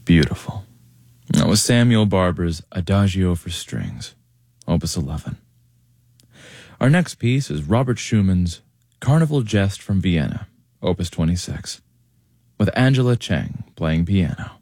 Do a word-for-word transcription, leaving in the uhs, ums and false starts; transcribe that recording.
Beautiful. That was Samuel Barber's Adagio for Strings, Opus eleven. Our next piece is Robert Schumann's Carnival Jest from Vienna, Opus twenty-six, with Angela Cheng playing piano.